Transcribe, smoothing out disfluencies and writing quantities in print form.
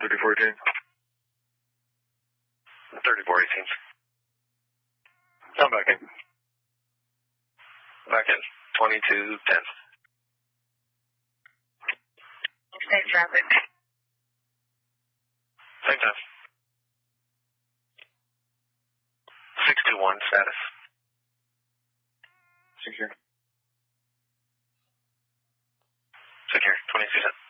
3418. 3418. I'm back in. Back in. 2210. Same traffic. Same time. 621 status. Secure. Secure. 2210.